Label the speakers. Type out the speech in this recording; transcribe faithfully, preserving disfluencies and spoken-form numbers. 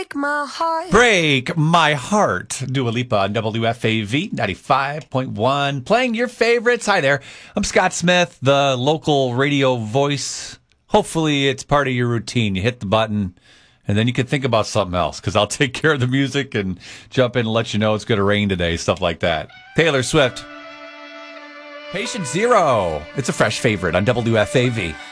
Speaker 1: Break my heart.
Speaker 2: Break My Heart. Dua Lipa on W F A V ninety-five point one. Playing your favorites. Hi there. I'm Scott Smith, the local radio voice. Hopefully it's part of your routine. You hit the button, and then you can think about something else, because I'll take care of the music and jump in and let you know it's going to rain today, stuff like that. Taylor Swift. Patient Zero. It's a fresh favorite on W F A V.